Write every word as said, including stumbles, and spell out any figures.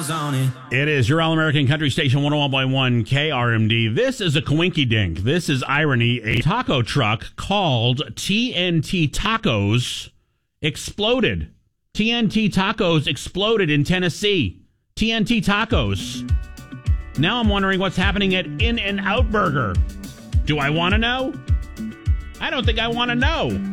miles on it. It is your All-American Country Station one oh one point one K R M D. This is a coinky dink. This is irony. A taco truck called T N T Tacos exploded. T N T Tacos exploded in Tennessee. T N T Tacos. Now I'm wondering what's happening at In-N-Out Burger. Do I want to know? I don't think I want to know.